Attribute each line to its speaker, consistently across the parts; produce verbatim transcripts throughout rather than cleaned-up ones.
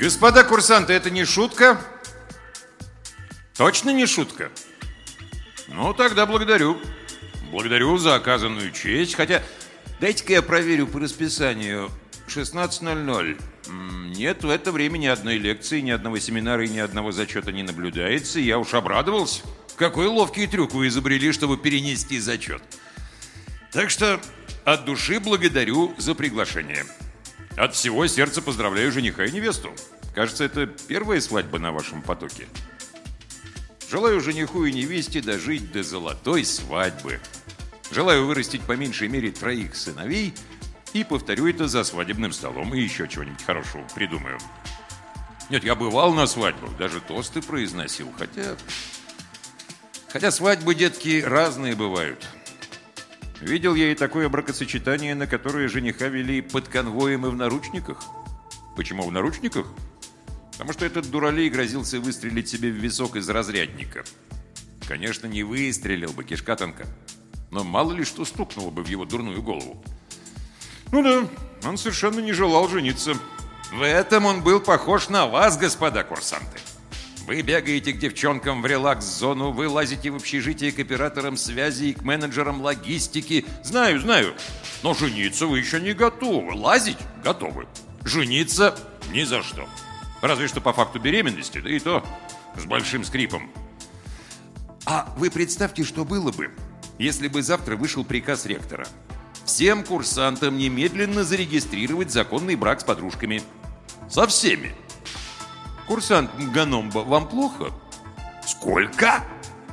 Speaker 1: Господа курсанты, это не шутка? Точно не шутка? Ну, тогда благодарю. Благодарю за оказанную честь. Хотя, дайте-ка я проверю по расписанию. шестнадцать ноль ноль. Нет, в это время ни одной лекции, ни одного семинара и ни одного зачета не наблюдается. Я уж обрадовался. Какой ловкий трюк вы изобрели, чтобы перенести зачет. Так что от души благодарю за приглашение. От всего сердца поздравляю жениха и невесту. Кажется, это первая свадьба на вашем потоке. Желаю жениху и невесте дожить до золотой свадьбы. Желаю вырастить по меньшей мере троих сыновей. И повторю это за свадебным столом. И еще чего-нибудь хорошего придумаю. Нет, я бывал на свадьбах, даже тосты произносил. Хотя... Хотя свадьбы, детки, разные бывают. Видел я и такое бракосочетание, на которое жениха вели под конвоем и в наручниках. Почему в наручниках? Потому что этот дуралей грозился выстрелить себе в висок из разрядника. Конечно, не выстрелил бы, кишка тонка. Но мало ли что стукнуло бы в его дурную голову. Ну да, он совершенно не желал жениться. В этом он был похож на вас, господа курсанты. Вы бегаете к девчонкам в релакс-зону, вы лазите в общежитие к операторам связи и к менеджерам логистики. Знаю, знаю, но жениться вы еще не готовы. Лазить готовы. Жениться ни за что. Разве что по факту беременности, да и то с большим скрипом. А вы представьте, что было бы, если бы завтра вышел приказ ректора. Всем курсантам немедленно зарегистрировать законный брак с подружками. Со всеми. Курсант Ганомба, вам плохо? Сколько?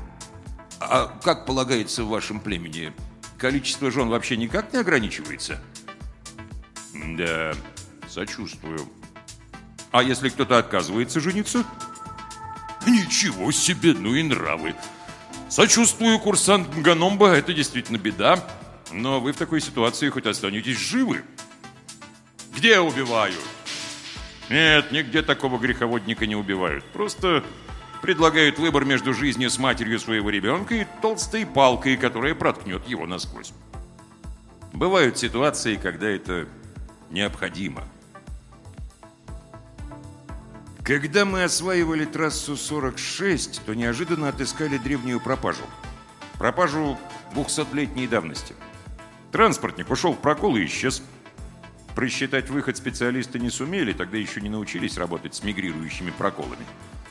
Speaker 1: А как полагается в вашем племени, количество жен вообще никак не ограничивается? Да, сочувствую. А если кто-то отказывается жениться? Ничего себе, ну и нравы. Сочувствую, курсант Ганомба, это действительно беда. Но вы в такой ситуации хоть останетесь живы. Где убивают? Нет, нигде такого греховодника не убивают. Просто предлагают выбор между жизнью с матерью своего ребенка и толстой палкой, которая проткнет его насквозь. Бывают ситуации, когда это необходимо. Когда мы осваивали трассу сорок шесть, то неожиданно отыскали древнюю пропажу. Пропажу двухсотлетней давности. Транспортник ушел в прокол и исчез. Просчитать выход специалисты не сумели, тогда еще не научились работать с мигрирующими проколами.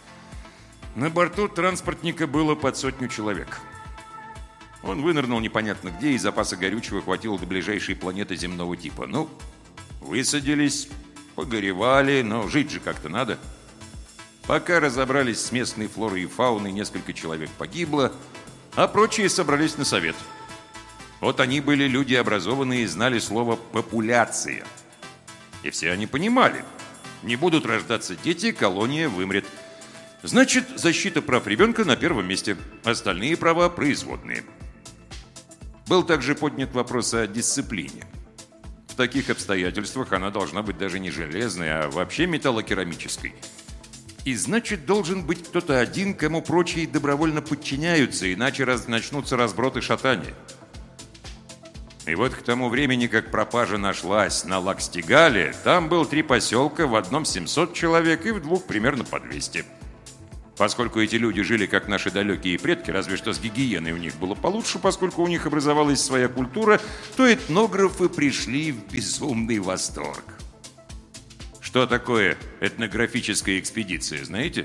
Speaker 1: На борту транспортника было под сотню человек. Он вынырнул непонятно где, и запаса горючего хватило до ближайшей планеты земного типа. Ну, высадились, погоревали, но жить же как-то надо. Пока разобрались с местной флорой и фауной, несколько человек погибло, а прочие собрались на совет. Вот они были люди образованные и знали слово «популяция». И все они понимали. Не будут рождаться дети, колония вымрет. Значит, защита прав ребенка на первом месте. Остальные права производные. Был также поднят вопрос о дисциплине. В таких обстоятельствах она должна быть даже не железной, а вообще металлокерамической. И значит, должен быть кто-то один, кому прочие добровольно подчиняются, иначе раз... начнутся разброты шатания. И вот к тому времени, как пропажа нашлась на Лакстигале, там был три поселка, в одном семьсот человек и в двух примерно по двести. Поскольку эти люди жили как наши далекие предки, разве что с гигиеной у них было получше, поскольку у них образовалась своя культура, то этнографы пришли в безумный восторг. Что такое этнографическая экспедиция, знаете?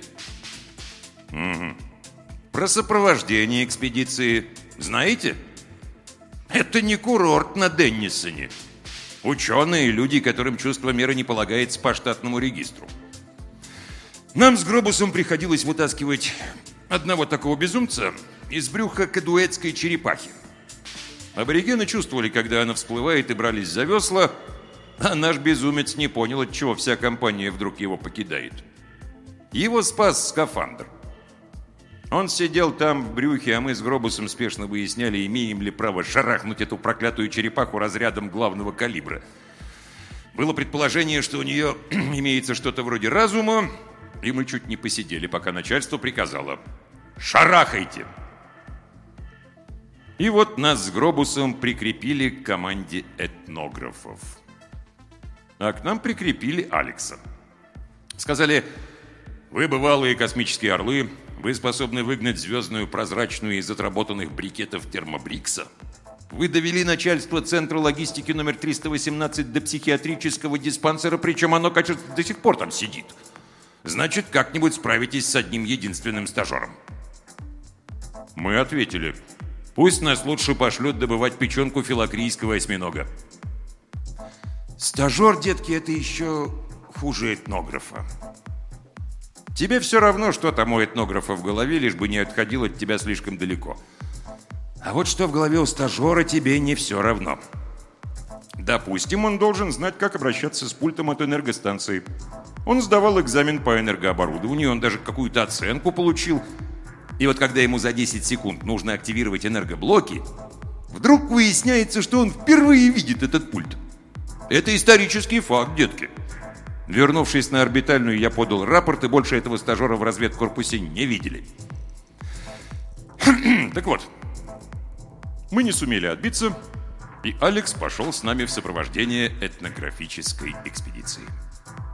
Speaker 1: Угу. Про сопровождение экспедиции знаете? Это не курорт на Деннисоне. Ученые, люди, которым чувство меры не полагается по штатному регистру. Нам с Гробусом приходилось вытаскивать одного такого безумца из брюха кадуэцкой черепахи. Аборигены чувствовали, когда она всплывает, и брались за весла, а наш безумец не понял, отчего вся компания вдруг его покидает. Его спас скафандр. Он сидел там в брюхе, а мы с Гробусом спешно выясняли, имеем ли право шарахнуть эту проклятую черепаху разрядом главного калибра. Было предположение, что у нее имеется что-то вроде разума, и мы чуть не посидели, пока начальство приказало: «Шарахайте!» И вот нас с Гробусом прикрепили к команде этнографов. А к нам прикрепили Алекса. Сказали: вы бывалые космические орлы, вы способны выгнать звездную прозрачную из отработанных брикетов термобрикса. Вы довели начальство Центра логистики номер триста восемнадцать до психиатрического диспансера, причем оно, кажется, до сих пор там сидит. Значит, как-нибудь справитесь с одним единственным стажером. Мы ответили: пусть нас лучше пошлют добывать печенку филокрийского осьминога. Стажер, детки, это еще хуже этнографа. Тебе все равно, что там у этнографа в голове, лишь бы не отходил от тебя слишком далеко. А вот что в голове у стажера, тебе не все равно. Допустим, он должен знать, как обращаться с пультом от энергостанции. Он сдавал экзамен по энергооборудованию, он даже какую-то оценку получил. И вот когда ему за десять секунд нужно активировать энергоблоки, вдруг выясняется, что он впервые видит этот пульт. Это исторический факт, детки. Вернувшись на орбитальную, я подал рапорт, и больше этого стажера в разведкорпусе не видели. Так вот, мы не сумели отбиться, и Алекс пошел с нами в сопровождение этнографической экспедиции.